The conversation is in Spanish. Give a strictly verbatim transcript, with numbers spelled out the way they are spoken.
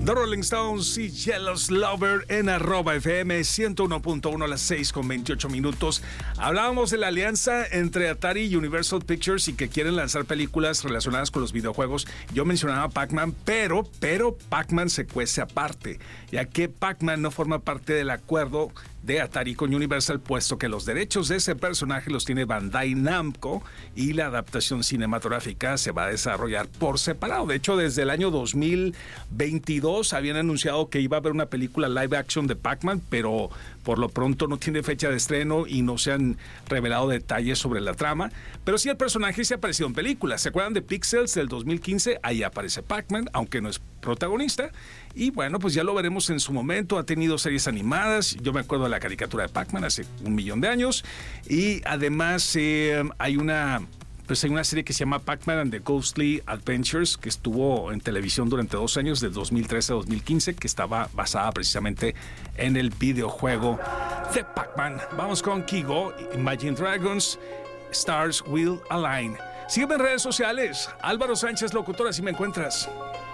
The Rolling Stones y Jealous Lover en arroba F M ciento uno punto uno a las seis con veintiocho minutos. Hablábamos de la alianza entre Atari y Universal Pictures y que quieren lanzar películas relacionadas con los videojuegos. Yo mencionaba Pac-Man, pero, pero Pac-Man se cuece aparte, ya que Pac-Man no forma parte del acuerdo de Atari con Universal, puesto que los derechos de ese personaje los tiene Bandai Namco y la adaptación cinematográfica se va a desarrollar por separado. De hecho, desde el año dos mil veintidós habían anunciado que iba a haber una película live action de Pac-Man, pero por lo pronto no tiene fecha de estreno y no se han revelado detalles sobre la trama. Pero sí, el personaje se ha aparecido en películas. ¿Se acuerdan de Pixels del dos mil quince? Ahí aparece Pac-Man, aunque no es protagonista. Y bueno, pues ya lo veremos en su momento. Ha tenido series animadas. Yo me acuerdo de la caricatura de Pac-Man hace un millón de años. Y además eh, hay una... Pues hay una serie que se llama Pac-Man and the Ghostly Adventures, que estuvo en televisión durante dos años, del dos mil trece a dos mil quince, que estaba basada precisamente en el videojuego de Pac-Man. Vamos con Kygo, Imagine Dragons, Stars Will Align. Sígueme en redes sociales. Álvaro Sánchez, locutor, así me encuentras.